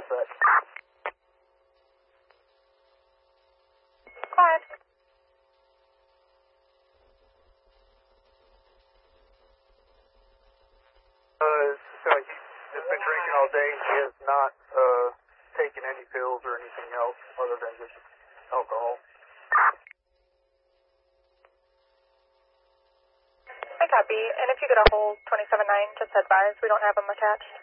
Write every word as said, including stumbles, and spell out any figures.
a sec. Quiet. Uh, so he's just been drinking all day. He has not uh, taken any pills or anything else other than just alcohol. I copy. And if you get a hold twenty-seven nine, just advise we don't have them attached.